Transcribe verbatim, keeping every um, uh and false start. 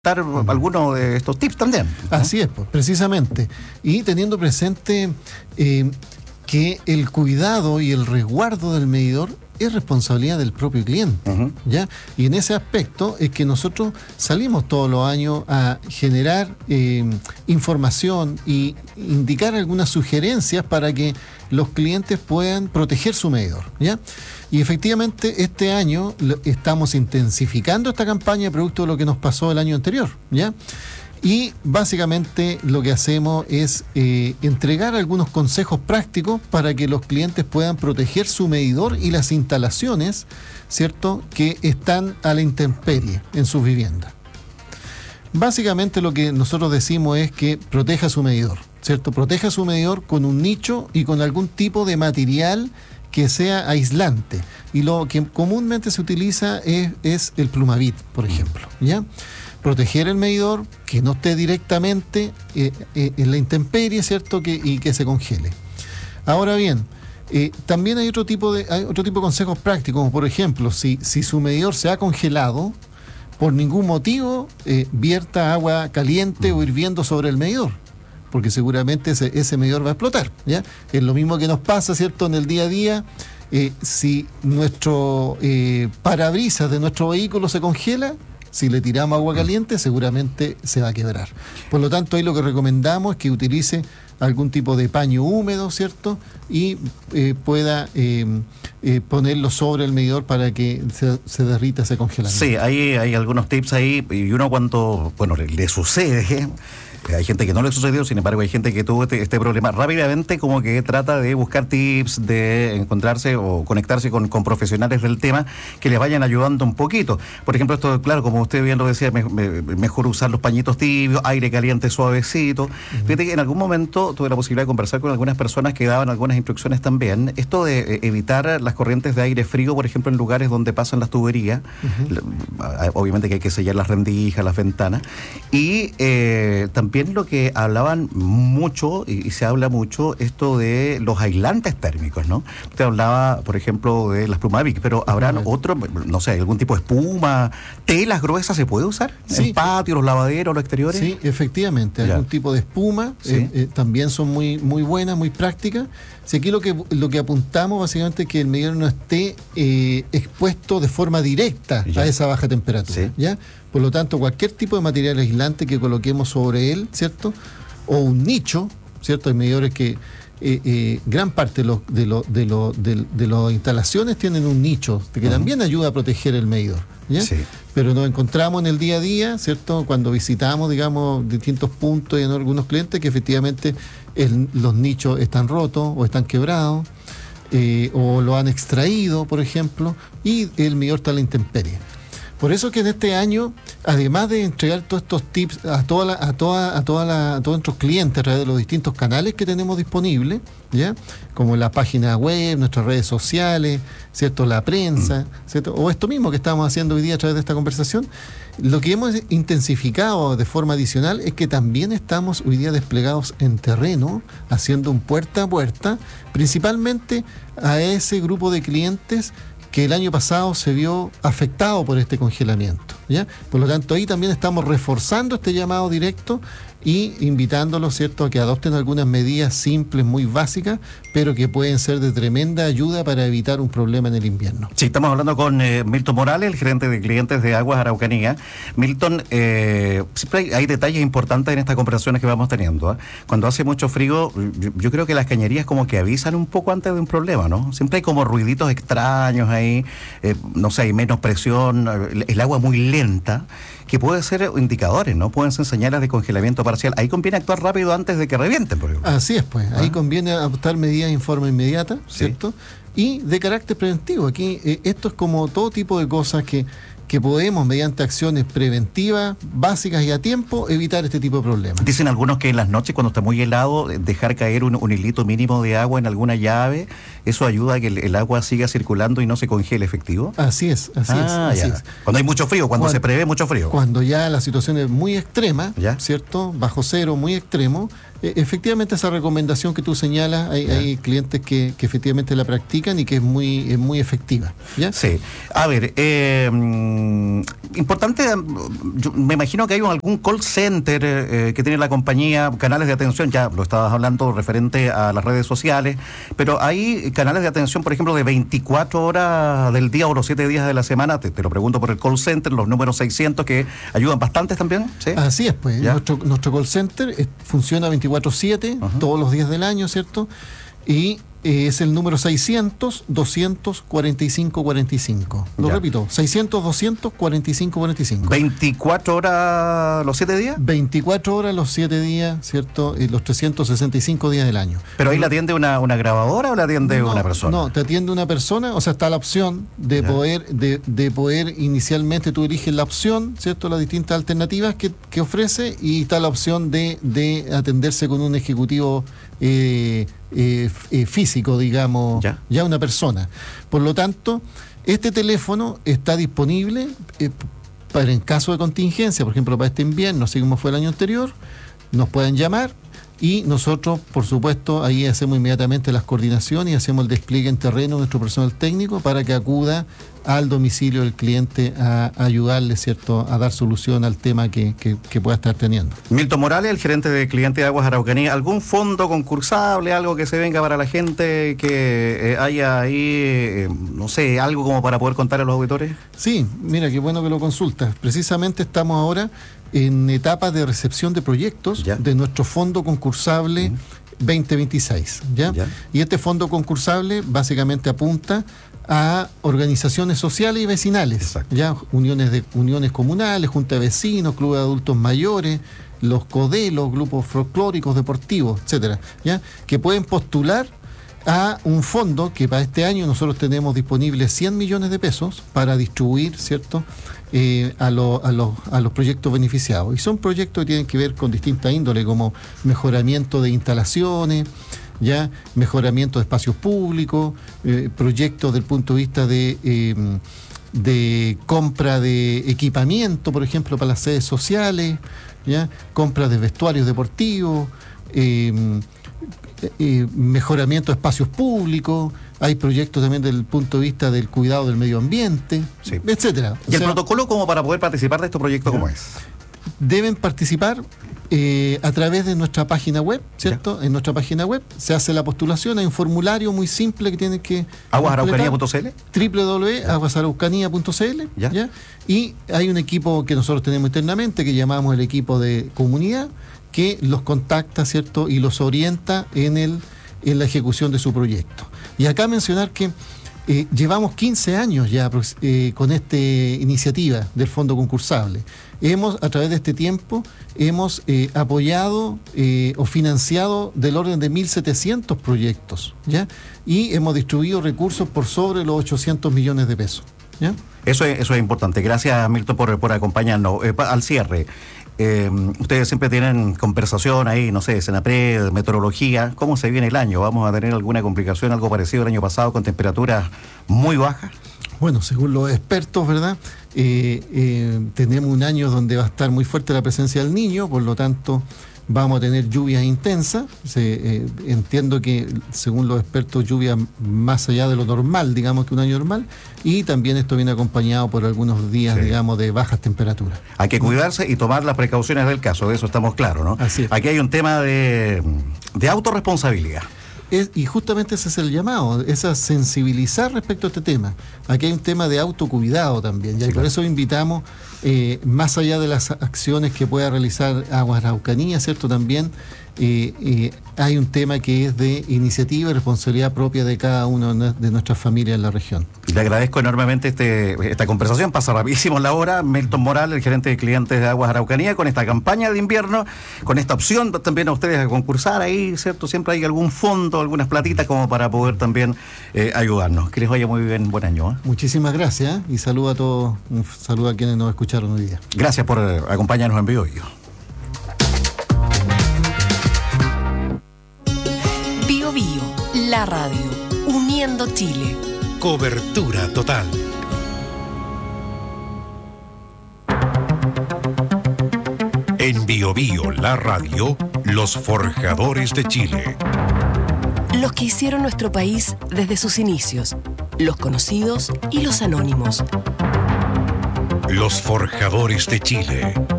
dar algunos de estos tips también, ¿no? Así es, pues, precisamente. Y teniendo presente eh, que el cuidado y el resguardo del medidor es responsabilidad del propio cliente, uh-huh. ¿ya? Y en ese aspecto es que nosotros salimos todos los años a generar eh, información y indicar algunas sugerencias para que los clientes puedan proteger su medidor, ¿ya? Y efectivamente este año estamos intensificando esta campaña producto de lo que nos pasó el año anterior, ¿ya? Y básicamente lo que hacemos es eh, entregar algunos consejos prácticos para que los clientes puedan proteger su medidor y las instalaciones, ¿cierto?, que están a la intemperie en sus viviendas. Básicamente lo que nosotros decimos es que proteja su medidor, ¿cierto? Proteja su medidor con un nicho y con algún tipo de material que sea aislante. Y lo que comúnmente se utiliza es, es el Plumavit, por ejemplo, ¿ya? Proteger el medidor, que no esté directamente eh, eh, en la intemperie, ¿cierto?, que, y que se congele. Ahora bien, eh, también hay otro tipo de hay otro tipo de consejos prácticos, como por ejemplo, si, si su medidor se ha congelado, por ningún motivo eh, vierta agua caliente o hirviendo sobre el medidor, porque seguramente ese, ese medidor va a explotar, ¿ya? Es lo mismo que nos pasa, ¿cierto?, en el día a día. Eh, si nuestro eh, parabrisas de nuestro vehículo se congela, si le tiramos agua caliente, seguramente se va a quebrar. Por lo tanto, ahí lo que recomendamos es que utilice algún tipo de paño húmedo, ¿cierto? Y eh, pueda eh, eh, ponerlo sobre el medidor para que se, se derrita ese congelamiento. Sí, hay, hay algunos tips ahí, y uno cuando, bueno, le, le sucede, ¿eh? Hay gente que no le sucedió, sin embargo hay gente que tuvo este, este problema. Rápidamente como que trata de buscar tips, de encontrarse o conectarse con, con profesionales del tema que les vayan ayudando un poquito. Por ejemplo, esto, claro, como usted bien lo decía, me, me, mejor usar los pañitos tibios, aire caliente suavecito. Uh-huh. Fíjate que en algún momento tuve la posibilidad de conversar con algunas personas que daban algunas instrucciones también. Esto de eh, evitar las corrientes de aire frío, por ejemplo, en lugares donde pasan las tuberías. Uh-huh. Obviamente que hay que sellar las rendijas, las ventanas. Y eh, también También lo que hablaban mucho, y, y se habla mucho, esto de los aislantes térmicos, ¿no? Usted hablaba, por ejemplo, de las Plumavit, pero ¿habrán uh-huh. otro, no sé, algún tipo de espuma, telas gruesas se puede usar? Sí. ¿En patio, los lavaderos, los exteriores? Sí, efectivamente, ya. Algún tipo de espuma, ¿sí? eh, eh, también son muy, muy buenas, muy prácticas. Si aquí lo que, lo que apuntamos básicamente es que el medidor no esté eh, expuesto de forma directa ya. a esa baja temperatura, sí. ¿ya? Por lo tanto, cualquier tipo de material aislante que coloquemos sobre él, ¿cierto? O un nicho, ¿cierto? Hay medidores que eh, eh, gran parte de los de lo, de lo, de, de las instalaciones tienen un nicho que uh-huh. también ayuda a proteger el medidor, ¿ya? Sí. Pero nos encontramos en el día a día, ¿cierto? Cuando visitamos, digamos, distintos puntos y en algunos clientes que efectivamente el, los nichos están rotos o están quebrados eh, o lo han extraído, por ejemplo, y el medidor está a la intemperie. Por eso que en este año, además de entregar todos estos tips a toda la, a toda, a toda la, a todos nuestros clientes a través de los distintos canales que tenemos disponibles, ¿ya? Como la página web, nuestras redes sociales, ¿cierto? La prensa, ¿cierto? O esto mismo que estamos haciendo hoy día a través de esta conversación, lo que hemos intensificado de forma adicional es que también estamos hoy día desplegados en terreno, haciendo un puerta a puerta, principalmente a ese grupo de clientes que el año pasado se vio afectado por este congelamiento, ¿ya? Por lo tanto, ahí también estamos reforzando este llamado directo y invitándolos, ¿cierto?, a que adopten algunas medidas simples, muy básicas, pero que pueden ser de tremenda ayuda para evitar un problema en el invierno. Sí, estamos hablando con eh, Milton Morales, el gerente de clientes de Aguas Araucanía. Milton, eh, siempre hay, hay detalles importantes en estas conversaciones que vamos teniendo, ¿eh? Cuando hace mucho frío, yo, yo creo que las cañerías como que avisan un poco antes de un problema, ¿no? Siempre hay como ruiditos extraños ahí, eh, no sé, hay menos presión, el agua muy lenta, que pueden ser indicadores, ¿no? Pueden ser señales de congelamiento parcial. Ahí conviene actuar rápido antes de que revienten, por ejemplo. Así es, pues. Ahí ¿Ah? conviene adoptar medidas de forma inmediata, ¿cierto? Sí. Y de carácter preventivo. Aquí eh, esto es como todo tipo de cosas que, que podemos, mediante acciones preventivas, básicas y a tiempo, evitar este tipo de problemas. Dicen algunos que en las noches, cuando está muy helado, dejar caer un, un hilito mínimo de agua en alguna llave, eso ayuda a que el, el agua siga circulando y no se congele, ¿efectivo? Así es, así ah, es. Así ya. es. Cuando hay mucho frío, cuando, cuando se prevé mucho frío. Cuando ya la situación es muy extrema, ¿Ya? ¿cierto? Bajo cero, muy extremo, eh, efectivamente esa recomendación que tú señalas, hay, hay clientes que, que efectivamente la practican y que es muy, es muy efectiva. ¿Ya? Sí. A ver, eh, importante, yo me imagino que hay algún call center eh, que tiene la compañía, canales de atención, ya lo estabas hablando referente a las redes sociales, pero hay canales de atención, por ejemplo, de veinticuatro horas del día o los siete días de la semana, te, te lo pregunto por el call center, los números seiscientos que ayudan bastantes también. ¿Sí? Así es, pues, nuestro, nuestro call center eh, funciona veinticuatro siete, uh-huh. todos los días del año, ¿cierto? Y eh, es el número seiscientos, doscientos cuarenta y cinco cuarenta y cinco. Lo ya. repito, seiscientos, doscientos cuarenta y cinco cuarenta y cinco. ¿veinticuatro horas los siete días? veinticuatro horas los siete días, ¿cierto? Y los trescientos sesenta y cinco días del año. ¿Pero ahí la atiende una, una grabadora o la atiende no, una persona? No, te atiende una persona, o sea, está la opción de ya. poder de, de poder inicialmente tú eliges la opción, ¿cierto? Las distintas alternativas que, que ofrece, y está la opción de, de atenderse con un ejecutivo eh, eh, eh, físico, digamos, ya. ya una persona. Por lo tanto, este teléfono está disponible eh, para en caso de contingencia, por ejemplo, para este invierno, así como fue el año anterior, nos pueden llamar y nosotros, por supuesto, ahí hacemos inmediatamente las coordinaciones y hacemos el despliegue en terreno de nuestro personal técnico para que acuda al domicilio del cliente a, a ayudarle, ¿cierto?, a dar solución al tema que, que, que pueda estar teniendo. Milton Morales, el gerente de Cliente de Aguas Araucanía, ¿algún fondo concursable, algo que se venga para la gente, que eh, haya ahí, eh, no sé, algo como para poder contar a los auditores? Sí, mira, qué bueno que lo consultas. Precisamente estamos ahora en etapa de recepción de proyectos ¿Ya? de nuestro fondo concursable uh-huh. veinte veintiséis. ¿ya? ¿Ya? Y este fondo concursable básicamente apunta a organizaciones sociales y vecinales, Exacto. ya uniones de uniones comunales, junta de vecinos, clubes de adultos mayores, los CODELOS, grupos folclóricos, deportivos, etcétera, ya que pueden postular a un fondo que para este año nosotros tenemos disponibles cien millones de pesos para distribuir, ¿cierto?, eh, a, lo, a, los, a los proyectos beneficiados. Y son proyectos que tienen que ver con distintas índoles, como mejoramiento de instalaciones, ya mejoramiento de espacios públicos, eh, proyectos del punto de vista de, eh, de compra de equipamiento, por ejemplo, para las sedes sociales, ya compra de vestuarios deportivos, eh, eh, mejoramiento de espacios públicos. Hay proyectos también del punto de vista del cuidado del medio ambiente, sí. etcétera. ¿Y o el sea, protocolo como para poder participar de estos proyectos, cómo es? Deben participar eh, a través de nuestra página web, ¿cierto? Ya. En nuestra página web se hace la postulación, hay un formulario muy simple que tiene que... aguas araucanía punto c l doble u doble u doble u punto aguas araucanía punto c l ¿Ya? ¿Ya? Y hay un equipo que nosotros tenemos internamente que llamamos el equipo de comunidad, que los contacta, ¿cierto? Y los orienta en, el, en la ejecución de su proyecto. Y acá mencionar que eh, llevamos quince años ya eh, con esta iniciativa del Fondo Concursable. Hemos, a través de este tiempo, hemos eh, apoyado eh, o financiado del orden de mil setecientos proyectos, ¿ya? Y hemos distribuido recursos por sobre los ochocientos millones de pesos, ¿ya? Eso es, eso es importante. Gracias, Milton, por, por acompañarnos. Eh, pa, al cierre, eh, ustedes siempre tienen conversación ahí, no sé, Senapred, meteorología. ¿Cómo se viene el año? ¿Vamos a tener alguna complicación, algo parecido al año pasado, con temperaturas muy bajas? Bueno, según los expertos, ¿verdad? Eh, eh, tenemos un año donde va a estar muy fuerte la presencia del Niño, por lo tanto vamos a tener lluvias intensas. Se, eh, entiendo que, según los expertos, lluvias más allá de lo normal, digamos, que un año normal, y también esto viene acompañado por algunos días, sí. digamos, de bajas temperaturas. Hay que cuidarse y tomar las precauciones del caso, de eso estamos claros, ¿no? Así es. Aquí hay un tema de, de autorresponsabilidad. Es, y justamente ese es el llamado, es a sensibilizar respecto a este tema. Aquí hay un tema de autocuidado también, ¿ya? Sí, y por claro. eso invitamos, eh, más allá de las acciones que pueda realizar Aguas Araucanía, ¿cierto? También eh, eh, hay un tema que es de iniciativa y responsabilidad propia de cada uno de nuestras familias en la región. Le agradezco enormemente este, esta conversación, pasa rapidísimo la hora. Milton Morales, el gerente de clientes de Aguas Araucanía, con esta campaña de invierno, con esta opción también a ustedes a concursar ahí, ¿cierto? Siempre hay algún fondo, algunas platitas como para poder también eh, ayudarnos. Que les vaya muy bien, buen año. ¿eh? Muchísimas gracias, ¿eh? Y saludo a todos, un saludo a quienes nos escucharon hoy día. Gracias por eh, acompañarnos en Bio Bio. Bio Bio, la radio, uniendo Chile. Cobertura total. En Bio Bio, la radio, Los forjadores de Chile. Los que hicieron nuestro país desde sus inicios, los conocidos y los anónimos. Los forjadores de Chile.